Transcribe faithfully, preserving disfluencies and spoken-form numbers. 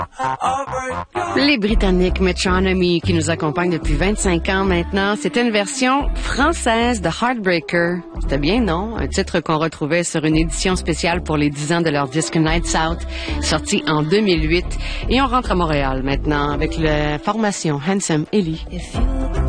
Les Britanniques Metronomy qui nous accompagnent depuis vingt-cinq ans maintenant. C'était une version française de Heartbreaker. C'était bien, non? Un titre qu'on retrouvait sur une édition spéciale pour les dix ans de leur disque Nights Out, sorti en deux mille huit. Et on rentre à Montréal maintenant avec la formation Handsome Ellie.